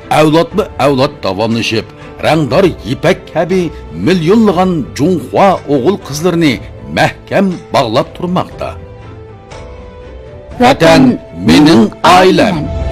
avlodma avlod davomlashib, rangdor ipak kabi millionlagan Junxua o'g'il qizlarini mahkam bog'lab turmoqda. Vatan mening oilam.